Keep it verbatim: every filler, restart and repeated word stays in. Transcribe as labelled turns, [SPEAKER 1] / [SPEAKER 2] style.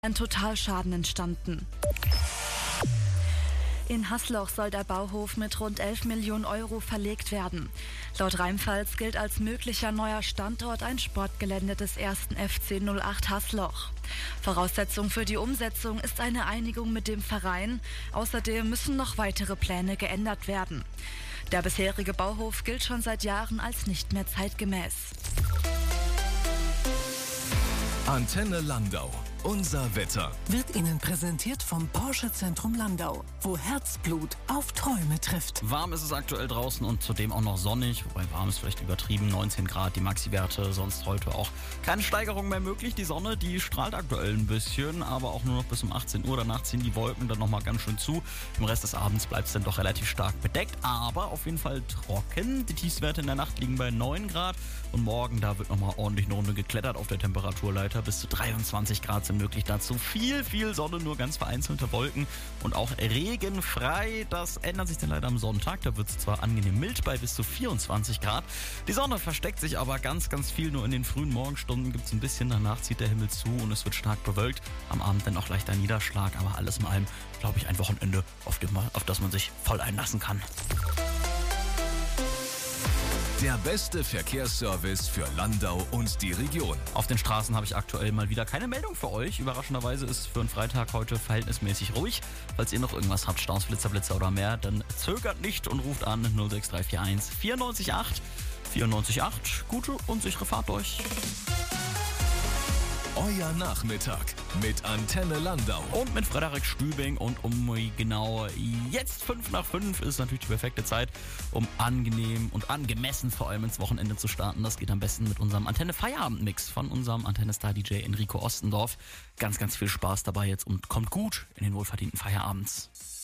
[SPEAKER 1] Ein Totalschaden entstanden. In Hasloch soll der Bauhof mit rund elf Millionen Euro verlegt werden. Laut Rheinpfalz gilt als möglicher neuer Standort ein Sportgelände des ersten F C null acht Hasloch. Voraussetzung für die Umsetzung ist eine Einigung mit dem Verein. Außerdem müssen noch weitere Pläne geändert werden. Der bisherige Bauhof gilt schon seit Jahren als nicht mehr zeitgemäß.
[SPEAKER 2] Antenne Landau. Unser Wetter
[SPEAKER 3] wird Ihnen präsentiert vom Porsche Zentrum Landau, wo Herzblut auf Träume trifft.
[SPEAKER 4] Warm ist es aktuell draußen und zudem auch noch sonnig, wobei warm ist vielleicht übertrieben, neunzehn Grad die Maxi-Werte, sonst heute auch keine Steigerung mehr möglich. Die Sonne, die strahlt aktuell ein bisschen, aber auch nur noch bis um achtzehn Uhr. Danach ziehen die Wolken dann nochmal ganz schön zu. Im Rest des Abends bleibt es dann doch relativ stark bedeckt, aber auf jeden Fall trocken. Die Tiefstwerte in der Nacht liegen bei neun Grad und morgen, da wird nochmal ordentlich eine Runde geklettert auf der Temperaturleiter. Bis zu dreiundzwanzig Grad sind möglich dazu. Viel, viel Sonne, nur ganz vereinzelte Wolken und auch regenfrei. Das ändert sich dann leider am Sonntag. Da wird es zwar angenehm mild bei bis zu vierundzwanzig Grad. Die Sonne versteckt sich aber ganz, ganz viel. Nur in den frühen Morgenstunden gibt es ein bisschen. Danach zieht der Himmel zu und es wird stark bewölkt. Am Abend dann auch leichter Niederschlag. Aber alles in allem, glaube ich, ein Wochenende, auf, dem, auf das man sich voll einlassen kann.
[SPEAKER 2] Der beste Verkehrsservice für Landau und die Region.
[SPEAKER 4] Auf den Straßen habe ich aktuell mal wieder keine Meldung für euch. Überraschenderweise ist für einen Freitag heute verhältnismäßig ruhig. Falls ihr noch irgendwas habt, Staus, Blitzer, Blitzer oder mehr, dann zögert nicht und ruft an null sechs drei vier eins vier neun acht vier neun acht. Gute und sichere Fahrt euch.
[SPEAKER 2] Euer Nachmittag mit Antenne Landau.
[SPEAKER 4] Und mit Frederik Stübing. Und um genau jetzt fünf nach fünf ist natürlich die perfekte Zeit, um angenehm und angemessen vor allem ins Wochenende zu starten. Das geht am besten mit unserem Antenne-Feierabend-Mix von unserem Antenne-Star-D J Enrico Ostendorf. Ganz, ganz viel Spaß dabei jetzt und kommt gut in den wohlverdienten Feierabends.